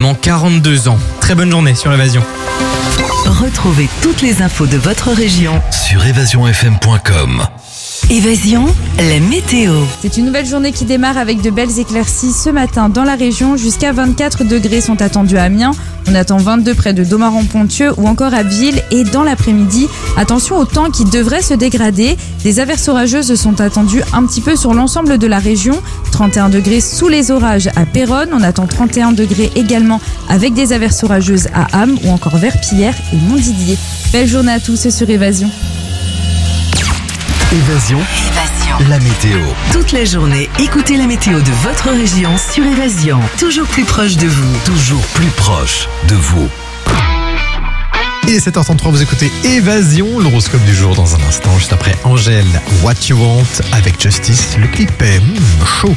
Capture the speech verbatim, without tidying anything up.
seulement quarante-deux ans. Très bonne journée sur Évasion. Retrouvez toutes les infos de votre région sur évasion f m point com. Évasion, la météo. C'est une nouvelle journée qui démarre avec de belles éclaircies ce matin dans la région. Jusqu'à vingt-quatre degrés sont attendus à Amiens. On attend vingt-deux près de Domaran-Pontieux ou encore à Ville. Et dans l'après-midi, attention au temps qui devrait se dégrader. Des averses orageuses sont attendues un petit peu sur l'ensemble de la région. trente et un degrés sous les orages à Péronne. On attend trente et un degrés également avec des averses orageuses à Ham ou encore Verpillière et Montdidier. Belle journée à tous sur Évasion. Évasion. Évasion. La météo. Toute la journée, écoutez la météo de votre région sur Évasion. Toujours plus proche de vous. Toujours plus proche de vous. Il est sept heures trente-trois, vous écoutez Évasion, l'horoscope du jour dans un instant, juste après Angèle, What You Want avec Justice. Le clip est mmh, chaud.